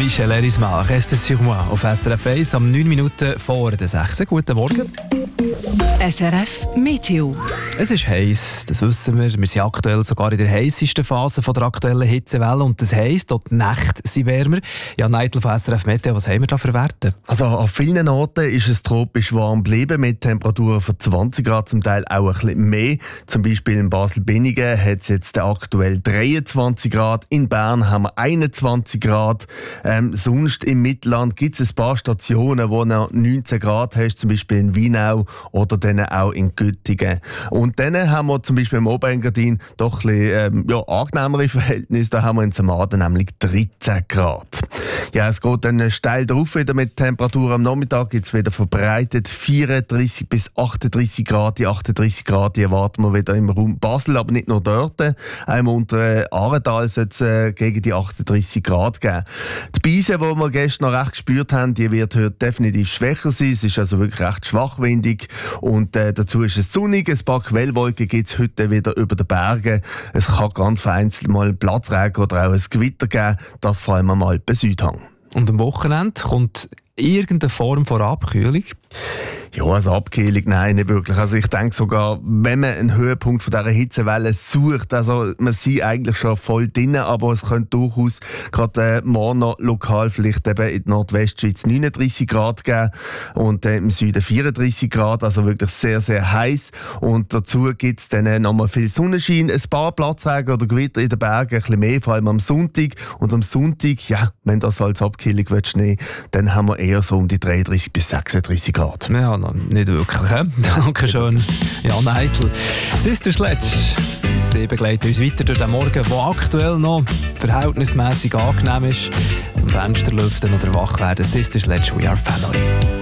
Michel Erismar, «Reste sur moi» auf SRF 1 am 9 Minuten vor der 6. Guten Morgen. SRF Meteo. Es ist heiß, das wissen wir. Wir sind aktuell sogar in der heissesten Phase der aktuellen Hitzewelle. Und das heisst, dort die Nächte sind wärmer. Ja, Neidl von SRF Meteo, was haben wir da für Werte? Also an vielen Orten ist es tropisch warm geblieben, mit Temperaturen von 20 Grad, zum Teil auch ein bisschen mehr. Zum Beispiel in Basel-Binningen hat es jetzt aktuell 23 Grad. In Bern haben wir 21 Grad. Sonst im Mittelland gibt es ein paar Stationen, wo noch 19 Grad hast, zum Beispiel in Weinau oder dann auch in Göttingen. Und dann haben wir zum Beispiel im Oberengadin doch ein bisschen angenehmere Verhältnisse. Da haben wir in Samaden nämlich 13 Grad. Ja, es geht dann steil drauf wieder mit Temperaturen. Am Nachmittag gibt es wieder verbreitet 34 bis 38 Grad. Die 38 Grad die erwarten wir wieder im Raum Basel, aber nicht nur dort. Auch im unteren Aartal soll es gegen die 38 Grad geben. Die Beise, die wir gestern noch recht gespürt haben, die wird heute definitiv schwächer sein. Es ist also wirklich recht schwachwindig. Und dazu ist es sonnig. Ein paar Quellwolken gibt es heute wieder über den Bergen. Es kann ganz vereinzelt mal Platzregen oder auch ein Gewitter geben. Das vor allem am Alpen-Südhang. Und am Wochenende kommt irgendeine Form von Abkühlung? Ja, also Abkühlung, nein, nicht wirklich. Also ich denke sogar, wenn man einen Höhepunkt von dieser Hitzewelle sucht, also man sieht eigentlich schon voll drin, aber es könnte durchaus gerade morgen noch lokal vielleicht eben in der Nordwestschweiz 39 Grad geben und im Süden 34 Grad, also wirklich sehr, sehr heiß. Und dazu gibt es dann nochmal viel Sonnenschein, ein paar Platzregen oder Gewitter in den Bergen, ein bisschen mehr, vor allem am Sonntag. Und am Sonntag, ja, wenn das als Abkühlung nehmen, dann haben wir eher so um die 33 bis 36 Grad. Ja, nicht wirklich. Danke schön, Jan Neidl. Sister Sledge, sie begleiten uns weiter durch den Morgen, der aktuell noch verhältnismäßig angenehm ist. Zum Fenster lüften oder wach werden. Sister Sledge, we are family.